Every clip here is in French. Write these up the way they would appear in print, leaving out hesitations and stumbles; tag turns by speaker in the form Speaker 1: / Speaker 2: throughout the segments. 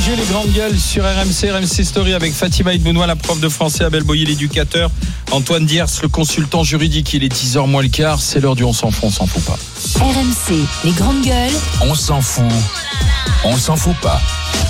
Speaker 1: GG, les grandes gueules sur RMC Story avec Fatima Ibnouna, la prof de français, Abel Boyer, l'éducateur, Antoine Diers, le consultant juridique. Il est 10h moins le quart, c'est l'heure du on s'en fout pas.
Speaker 2: RMC, les grandes gueules.
Speaker 3: On s'en fout pas.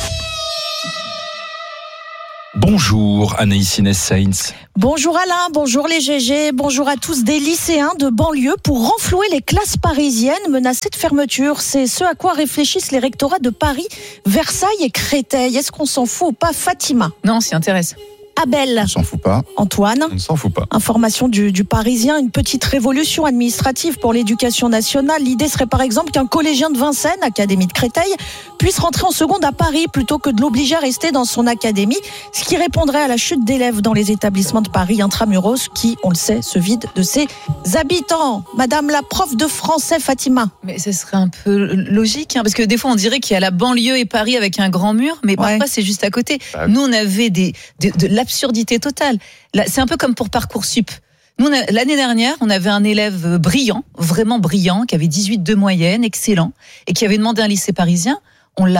Speaker 1: Bonjour Anaïs Inès Sainz.
Speaker 4: Bonjour Alain, bonjour les GG, bonjour à tous. Des lycéens de banlieue pour renflouer les classes parisiennes menacées de fermeture. C'est ce à quoi réfléchissent les rectorats de Paris, Versailles et Créteil. Est-ce qu'on s'en fout ou pas, Fatima?
Speaker 2: Non, on s'y intéresse.
Speaker 4: Abel.
Speaker 5: On s'en fout pas.
Speaker 4: Antoine.
Speaker 5: On ne s'en fout pas.
Speaker 4: Information du Parisien, une petite révolution administrative pour l'éducation nationale. L'idée serait par exemple qu'un collégien de Vincennes, académie de Créteil, puisse rentrer en seconde à Paris plutôt que de l'obliger à rester dans son académie, ce qui répondrait à la chute d'élèves dans les établissements de Paris intramuros qui, on le sait, se vident de ses habitants. Madame la prof de français, Fatima.
Speaker 2: Mais ce serait un peu logique, parce que des fois on dirait qu'il y a la banlieue et Paris avec un grand mur, mais parfois c'est juste à côté. Nous on avait de l'absurdité totale. Là, c'est un peu comme pour Parcoursup. Nous, l'année dernière, on avait un élève brillant, vraiment brillant, qui avait 18 de moyenne, excellent, et qui avait demandé un lycée parisien. Il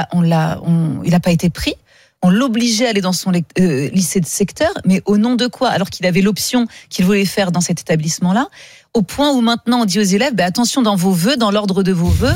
Speaker 2: n'a pas été pris. On l'obligeait à aller dans son lycée de secteur, mais au nom de quoi? Alors qu'il avait l'option qu'il voulait faire dans cet établissement-là, au point où maintenant on dit aux élèves, attention dans vos vœux, dans l'ordre de vos vœux,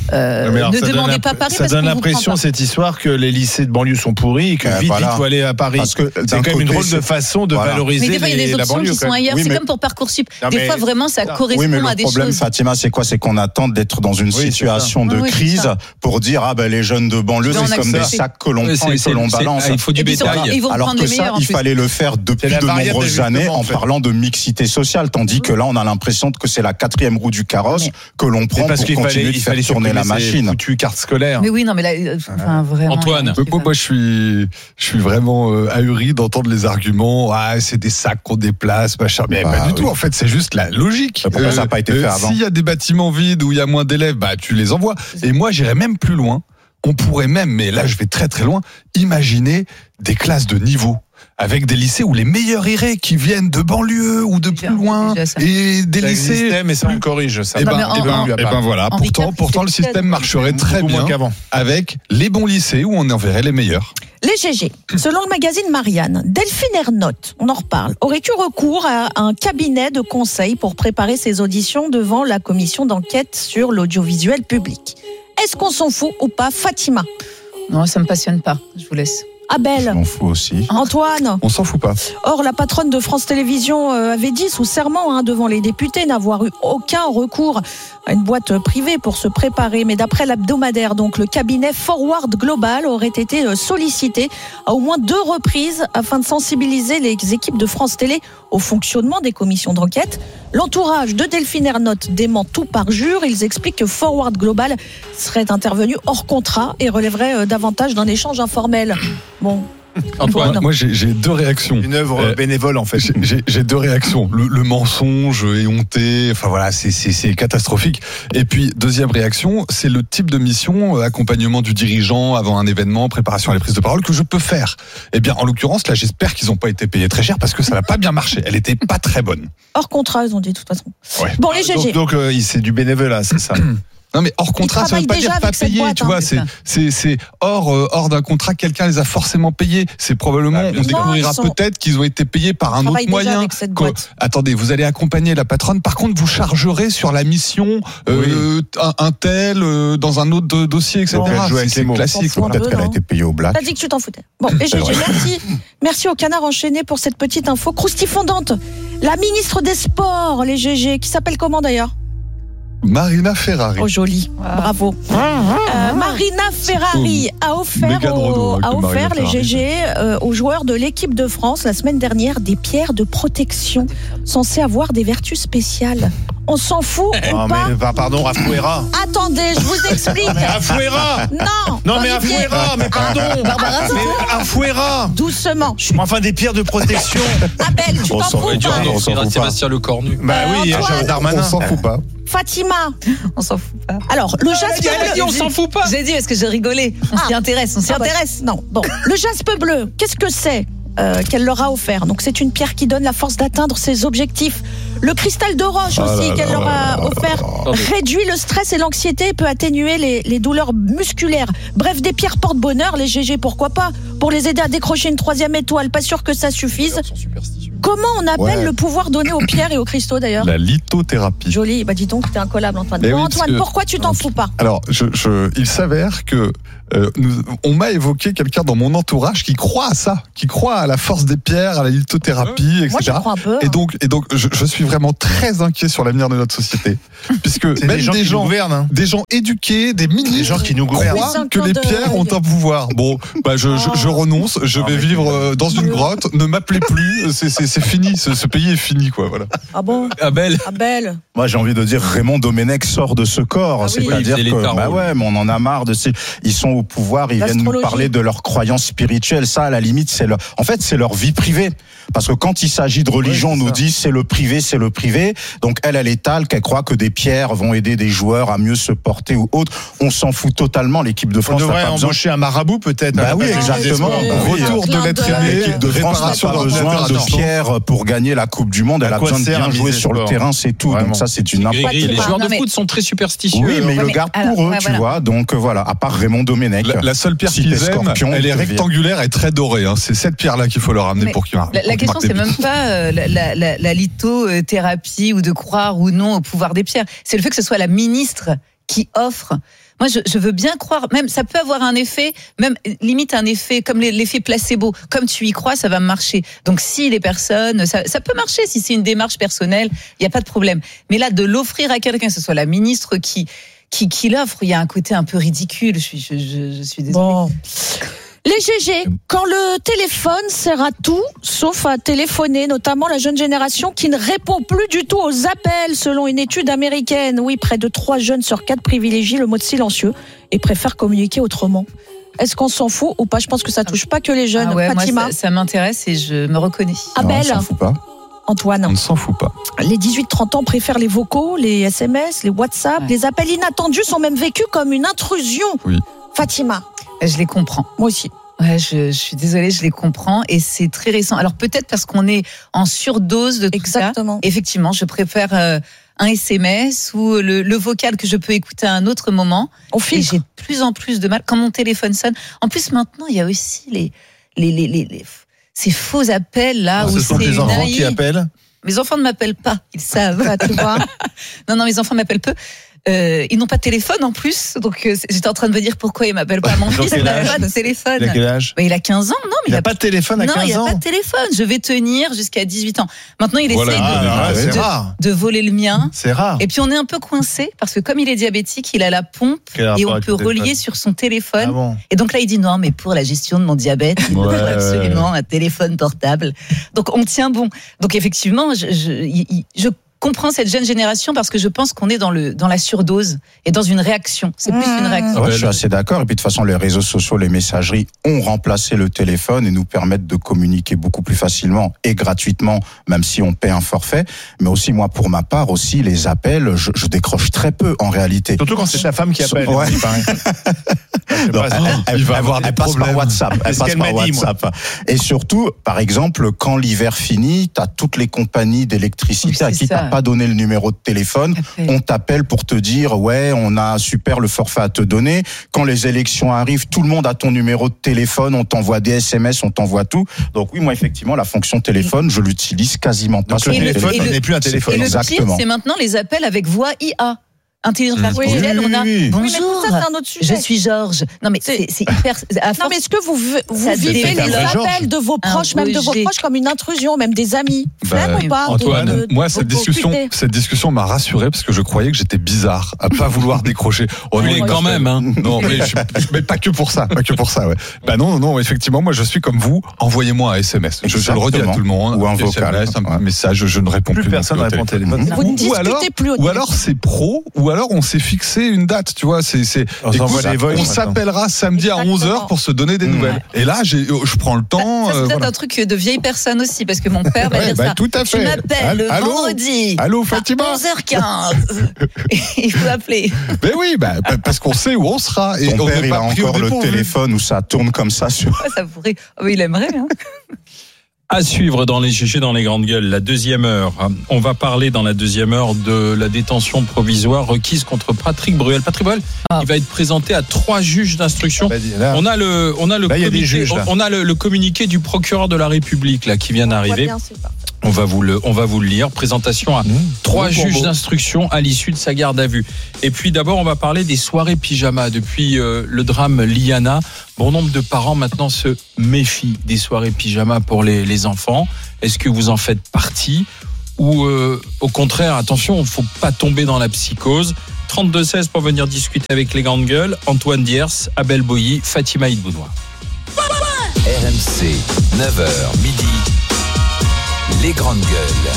Speaker 2: ne demandez pas Paris.
Speaker 6: Ça donne l'impression, cette histoire, que les lycées de banlieue sont pourris et que vite il faut aller à Paris.
Speaker 5: Parce que
Speaker 6: c'est quand même une drôle de façon de valoriser
Speaker 2: mais des fois, il y a des options qui sont ailleurs. C'est comme pour Parcoursup. Des fois, vraiment, ça correspond à des choses.
Speaker 5: Oui, mais le problème, Fatima, c'est quoi? C'est qu'on attend d'être dans une situation de crise pour dire, les jeunes de banlieue, c'est comme des sacs que l'on prend et que l'on balance.
Speaker 1: Il faut du bétail.
Speaker 5: Alors que ça, il fallait le faire depuis de nombreuses années en parlant de mixité sociale. Tandis que là, on a l'impression que c'est la 4e roue du carrosse que l'on prend pour continuer de faire tourner la machine.
Speaker 6: Carte scolaire.
Speaker 2: Mais oui, non, mais là, vraiment.
Speaker 1: Antoine.
Speaker 7: Moi, je suis vraiment ahuri d'entendre les arguments. C'est des sacs qu'on déplace, machin. Mais pas du tout. En fait, c'est juste la logique.
Speaker 5: Pourquoi ça n'a pas été fait avant?
Speaker 7: S'il y a des bâtiments vides où il y a moins d'élèves, tu les envoies. Et moi, j'irais même plus loin. On pourrait même, mais là, je vais très très loin, imaginer des classes de niveau. Avec des lycées où les meilleurs iraient, qui viennent de banlieue ou de plus loin, et des
Speaker 6: ça
Speaker 7: lycées.
Speaker 6: Existait, mais ça on corrige ça.
Speaker 7: Et voilà. Pourtant, le système marcherait très bien avec les bons lycées où on enverrait les meilleurs.
Speaker 4: Les GG. Selon le magazine Marianne, Delphine Ernotte, on en reparle, aurait eu recours à un cabinet de conseil pour préparer ses auditions devant la commission d'enquête sur l'audiovisuel public. Est-ce qu'on s'en fout ou pas, Fatima?
Speaker 2: Non, ça me passionne pas. Je vous laisse.
Speaker 4: Abel.
Speaker 5: Je m'en fous aussi.
Speaker 4: Antoine.
Speaker 7: On s'en fout pas.
Speaker 4: Or, la patronne de France Télévisions avait dit sous serment devant les députés n'avoir eu aucun recours à une boîte privée pour se préparer. Mais d'après l'hebdomadaire, donc, le cabinet Forward Global aurait été sollicité à au moins 2 reprises afin de sensibiliser les équipes de France Télé au fonctionnement des commissions d'enquête. L'entourage de Delphine Ernotte dément tout parjure. Ils expliquent que Forward Global serait intervenu hors contrat et relèverait davantage d'un échange informel. Bon.
Speaker 7: Antoine, moi j'ai 2 réactions.
Speaker 6: Une œuvre bénévole en fait.
Speaker 7: J'ai 2 réactions. Le mensonge éhonté, c'est catastrophique. Et puis deuxième réaction, c'est le type de mission, accompagnement du dirigeant avant un événement, préparation à la prise de parole que je peux faire. Eh bien en l'occurrence là, j'espère qu'ils n'ont pas été payés très cher parce que ça n'a pas bien marché. Elle était pas très bonne.
Speaker 4: Hors contrat, ils ont dit de toute façon.
Speaker 7: Ouais.
Speaker 4: Bon les GG.
Speaker 6: Donc c'est du bénévolat, c'est ça.
Speaker 7: Non mais hors contrat, ça veut pas dire pas payé, tu vois, c'est hors d'un contrat, quelqu'un les a forcément payés. C'est probablement, on découvrira peut-être qu'ils ont été payés par un autre moyen. Attendez, vous allez accompagner la patronne, par contre vous chargerez sur la mission un tel dans un autre dossier, etc. C'est classique.
Speaker 5: Peut-être qu'elle a été payée au black.
Speaker 4: T'as dit que tu t'en foutais. Bon, et GG, merci au Canard enchaîné pour cette petite info croustifondante. La ministre des Sports, les GG, qui s'appelle comment d'ailleurs?
Speaker 7: Marina Ferrari.
Speaker 4: Oh joli, bravo. Marina Ferrari a offert les GG aux joueurs de l'équipe de France la semaine dernière des pierres de protection censées avoir des vertus spéciales. On s'en fout ou pas?
Speaker 6: Pardon, Rafouera.
Speaker 4: Attendez, je vous explique.
Speaker 6: Rafouera. Non mais Rafouera, mais pardon. Rafouera.
Speaker 4: Doucement.
Speaker 6: Enfin des pierres de protection.
Speaker 4: Abel, tu t'en fous pas?
Speaker 1: Sébastien Lecornu.
Speaker 6: Oui, Darmanin.
Speaker 5: On s'en fout pas.
Speaker 4: Fatima.
Speaker 2: On s'en fout pas.
Speaker 4: Alors, le jaspe bleu.
Speaker 1: On s'en fout pas.
Speaker 2: J'ai dit parce que j'ai rigolé. On s'y intéresse.
Speaker 4: Non. Bon, le jaspe bleu, qu'est-ce que c'est? qu'elle leur a offert. Donc c'est une pierre qui donne la force d'atteindre ses objectifs. Le cristal de roche aussi qu'elle leur a offert réduit le stress et l'anxiété et peut atténuer les douleurs musculaires. Bref, des pierres porte-bonheur, les GG pourquoi pas, pour les aider à décrocher une 3e étoile. Pas sûr que ça suffise. Comment on appelle le pouvoir donné aux pierres et aux cristaux d'ailleurs ?
Speaker 7: La lithothérapie.
Speaker 4: Joli, dis donc, t'es incollable Antoine.
Speaker 7: Bon,
Speaker 4: Antoine, pourquoi tu t'en fous pas ?
Speaker 7: Alors, il s'avère que on m'a évoqué quelqu'un dans mon entourage qui croit à ça, qui croit à la force des pierres, à la lithothérapie, etc.
Speaker 4: Moi, je crois un peu.
Speaker 7: Et donc, je suis vraiment très inquiet sur l'avenir de notre société, puisque même des gens éduqués, des ministres,
Speaker 6: des gens qui nous gouvernent,
Speaker 7: croient que les pierres ont un pouvoir. Bon, je renonce, je vais vivre dans une grotte. Ne m'appelez plus, c'est fini, ce pays est fini, quoi. Voilà.
Speaker 4: Ah bon ?
Speaker 1: Abel.
Speaker 5: Moi, j'ai envie de dire Raymond Domenech sort de ce corps. C'est-à-dire que, mais on en a marre de ces. Ils sont au pouvoir, ils viennent nous parler de leurs croyances spirituelles. Ça, à la limite, c'est leur vie privée. Parce que quand il s'agit de religion, on nous dit c'est le privé. Donc elle étale qu'elle croit que des pierres vont aider des joueurs à mieux se porter ou autre. On s'en fout totalement. L'équipe de France
Speaker 6: on devrait embaucher un marabout peut-être.
Speaker 5: Oui, exactement.
Speaker 6: Retour de l'être aimé.
Speaker 5: L'équipe de France n'a pas besoin de pierres pour gagner la Coupe du Monde. Elle a besoin de bien jouer sur le terrain, c'est tout. Donc ça, c'est une impact.
Speaker 1: Les joueurs de foot sont très superstitieux.
Speaker 5: Oui, mais ils le gardent pour eux, tu vois. Donc voilà, à part Raymond Domenech.
Speaker 7: La seule pierre qu'ils aiment, elle est rectangulaire et très dorée. C'est cette pierre-là qu'il faut leur amener pour qu'ils marquent.
Speaker 2: La question, c'est même pas la lithothérapie ou de croire ou non au pouvoir des pierres. C'est le fait que ce soit la ministre qui offre. Moi, je veux bien croire, même ça peut avoir un effet, même limite un effet comme l'effet placebo. Comme tu y crois, ça va marcher. Donc si les personnes, ça peut marcher si c'est une démarche personnelle, il y a pas de problème. Mais là, de l'offrir à quelqu'un, que ce soit la ministre qui l'offre, il y a un côté un peu ridicule. Je suis désolée.
Speaker 4: Bon. Les GG, quand le téléphone sert à tout, sauf à téléphoner, notamment la jeune génération qui ne répond plus du tout aux appels, selon une étude américaine. Oui, près de 3 jeunes sur 4 privilégient le mode silencieux et préfèrent communiquer autrement. Est-ce qu'on s'en fout ou pas ? Je pense que ça touche pas que les jeunes. Fatima,
Speaker 2: moi, ça m'intéresse et je me reconnais.
Speaker 4: Abel,
Speaker 5: on s'en fout pas.
Speaker 4: Antoine,
Speaker 7: on ne s'en fout pas.
Speaker 4: Les 18-30 ans préfèrent les vocaux, les SMS, les WhatsApp, les appels inattendus sont même vécus comme une intrusion.
Speaker 7: Oui.
Speaker 4: Fatima.
Speaker 2: Je les comprends.
Speaker 4: Moi aussi.
Speaker 2: Ouais, je suis désolée, je les comprends et c'est très récent. Alors peut-être parce qu'on est en surdose de tout ça. Effectivement, je préfère un SMS ou le vocal que je peux écouter à un autre moment. Et j'ai de plus en plus de mal quand mon téléphone sonne. En plus maintenant, il y a aussi ces faux appels là où
Speaker 6: ce sont tes enfants qui appellent.
Speaker 2: Mes enfants ne m'appellent pas, ils savent.
Speaker 4: Tu vois.
Speaker 2: Non, mes enfants m'appellent peu. Ils n'ont pas de téléphone en plus, donc j'étais en train de me dire pourquoi ils m'appellent pas. Mon fils n'a pas de téléphone.
Speaker 6: Il a quel âge ?
Speaker 2: Il a 15 ans, non, mais
Speaker 6: il n'a pas de téléphone à 15 ans.
Speaker 2: Non, il n'y a pas de téléphone. Je vais tenir jusqu'à 18 ans. Maintenant, il essaie de voler le mien.
Speaker 6: C'est rare.
Speaker 2: Et puis on est un peu coincé parce que comme il est diabétique, il a la pompe et on peut relier sur son téléphone.
Speaker 6: Ah bon.
Speaker 2: Et donc là, il dit non, mais pour la gestion de mon diabète, il me faut absolument un téléphone portable. Donc on tient bon. Donc effectivement, je comprends cette jeune génération parce que je pense qu'on est dans la surdose et dans une réaction. C'est plus une réaction.
Speaker 5: Ouais, je suis assez d'accord. Et puis de toute façon, les réseaux sociaux, les messageries ont remplacé le téléphone et nous permettent de communiquer beaucoup plus facilement et gratuitement, même si on paie un forfait. Mais aussi, moi, pour ma part, aussi, les appels, je décroche très peu en réalité.
Speaker 6: Surtout quand c'est ta femme qui appelle.
Speaker 5: Ouais. Elle va avoir des problèmes. Par WhatsApp. Elle passe par WhatsApp. Et surtout, par exemple, quand l'hiver finit, t'as toutes les compagnies d'électricité à qui t'as pas donné le numéro de téléphone. On t'appelle pour te dire, ouais, on a super le forfait à te donner. Quand les élections arrivent, tout le monde a ton numéro de téléphone, on t'envoie des SMS, on t'envoie tout. Donc oui, moi, effectivement, la fonction téléphone, je l'utilise quasiment pas.
Speaker 6: Donc le téléphone n'est plus un téléphone.
Speaker 2: Et le pire, c'est maintenant les appels avec voix IA. Intelligence artificielle, on a bonjour,
Speaker 4: ça, c'est un autre sujet.
Speaker 2: Je suis Georges. Non mais c'est hyper.
Speaker 4: Non mais est-ce que vous vivez les appels de vos proches, même de vos proches, comme une intrusion, même des amis, flemme ou pas?
Speaker 7: Antoine, moi cette discussion m'a rassuré parce que je croyais que j'étais bizarre à pas vouloir décrocher.
Speaker 1: Mais quand même, hein.
Speaker 7: Non mais pas que pour ça, ouais. Bah non, effectivement, moi je suis comme vous. Envoyez-moi un SMS. Je le redis à tout le monde.
Speaker 5: Ou un vocal,
Speaker 7: un message. Je ne réponds plus.
Speaker 6: Personne ne répond au téléphone.
Speaker 4: Vous ne discutez plus au téléphone.
Speaker 7: Ou alors c'est pro, ou l'heure, on s'est fixé une date, tu vois. On s'appellera samedi à 11h pour se donner des nouvelles. Et là, je prends le temps.
Speaker 2: Ça, c'est peut-être un truc de vieille personne aussi, parce que mon père va dire ça.
Speaker 7: Tout à fait.
Speaker 2: Tu m'appelles le vendredi.
Speaker 7: Allô, Fatima.
Speaker 2: À 11h15. Il faut appeler.
Speaker 7: Mais oui, parce qu'on sait où on sera.
Speaker 5: Et ton père, il a encore le téléphone où ça tourne comme ça sur.
Speaker 2: Ça pourrait. Oh, il aimerait, hein.
Speaker 1: À suivre dans les GG, dans les grandes gueules, la deuxième heure. On va parler dans la deuxième heure de la détention provisoire requise contre Patrick Bruel. Patrick Bruel, il va être présenté à 3 juges d'instruction. On a le communiqué du procureur de la République là qui vient d'arriver. On va vous le lire. Présentation à 3 juges d'instruction à l'issue de sa garde à vue. Et puis d'abord, on va parler des soirées pyjama. Depuis le drame Liana, bon nombre de parents maintenant se méfient des soirées pyjama pour les enfants. Est-ce que vous en faites partie? Ou au contraire, attention, il ne faut pas tomber dans la psychose. 32-16 pour venir discuter avec les grandes gueules. Antoine Diers, Abel Boilly, Fatima Idbounois.
Speaker 3: RMC, 9h midi. Les grandes gueules.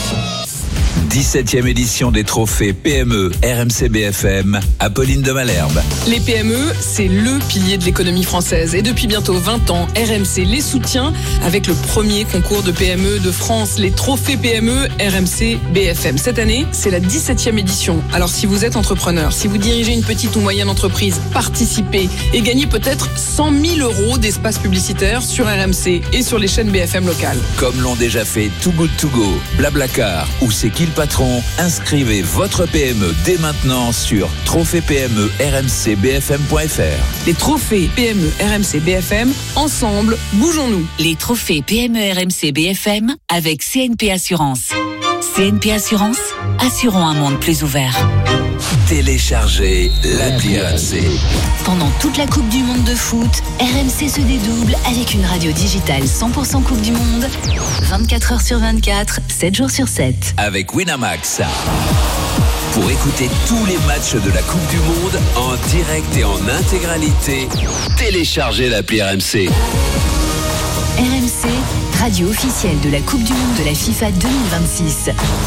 Speaker 3: 17e édition des trophées PME RMC BFM, Apolline de Malherbe.
Speaker 8: Les PME, c'est le pilier de l'économie française. Et depuis bientôt 20 ans, RMC les soutient avec le premier concours de PME de France, les trophées PME RMC BFM. Cette année, c'est la 17e édition. Alors si vous êtes entrepreneur, si vous dirigez une petite ou moyenne entreprise, participez et gagnez peut-être 100 000 € d'espace publicitaire sur RMC et sur les chaînes BFM locales.
Speaker 3: Comme l'ont déjà fait Too Good To Go, Blablacar ou C'est qui le patron, inscrivez votre PME dès maintenant sur trophées-PME-RMC-BFM.fr.
Speaker 8: Les trophées PME RMC BFM, ensemble, bougeons-nous.
Speaker 9: Les trophées PME RMC BFM avec CNP Assurance. CNP Assurance, assurons un monde plus ouvert.
Speaker 3: Téléchargez l'appli RMC.
Speaker 9: Pendant toute la Coupe du Monde de foot, RMC se dédouble avec une radio digitale 100% Coupe du Monde, 24 h sur 24, 7 jours sur 7.
Speaker 3: Avec Winamax. Pour écouter tous les matchs de la Coupe du Monde en direct et en intégralité, téléchargez l'appli RMC.
Speaker 9: RMC, radio officielle de la Coupe du Monde de la FIFA 2026.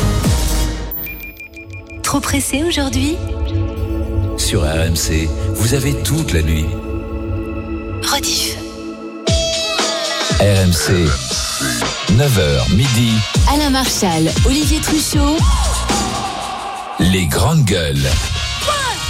Speaker 9: Trop pressé aujourd'hui ?
Speaker 3: Sur RMC, vous avez toute la nuit.
Speaker 9: Rediff.
Speaker 3: RMC, 9h midi.
Speaker 9: Alain Marchal, Olivier Truchot.
Speaker 3: Les grandes gueules.